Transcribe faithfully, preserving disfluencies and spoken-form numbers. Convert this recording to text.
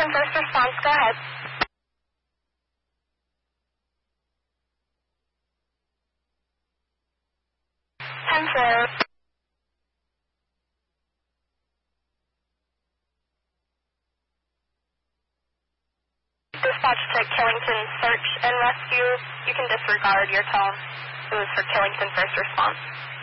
Killington First Response, go ahead. ten four. Dispatch to Killington Search and Rescue. You can disregard your tone. It was for Killington First Response.